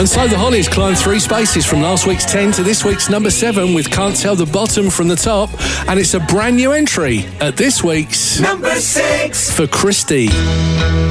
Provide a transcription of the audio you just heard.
And so the Hollies climbed 3 spaces from last week's 10 to this week's number 7 with Can't Tell the Bottom from the Top. And it's a brand new entry at this week's number 6 for Christy.